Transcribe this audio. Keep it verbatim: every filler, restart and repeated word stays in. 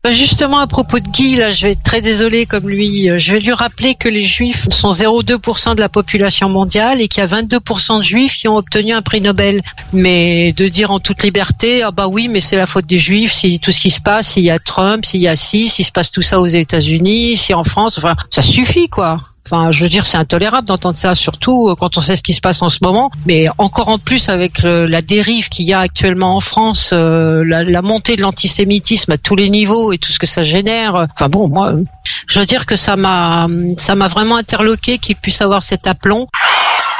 Bah justement, à propos de Guy, là, je vais être très désolée comme lui. Je vais lui rappeler que les Juifs sont zéro virgule deux pour cent de la population mondiale et qu'il y a vingt-deux pour cent de Juifs qui ont obtenu un prix Nobel. Mais de dire en toute liberté, ah bah oui, mais c'est la faute des Juifs, si tout ce qui se passe, s'il y a Trump, s'il y a ci, s'il se passe tout ça aux États-Unis, si en France, enfin, ça suffit, quoi. Enfin, je veux dire, c'est intolérable d'entendre ça, surtout quand on sait ce qui se passe en ce moment. Mais encore en plus avec euh, la dérive qu'il y a actuellement en France, euh, la, la montée de l'antisémitisme à tous les niveaux et tout ce que ça génère. Enfin bon, moi, je veux dire que ça m'a, ça m'a vraiment interloqué qu'il puisse avoir cet aplomb.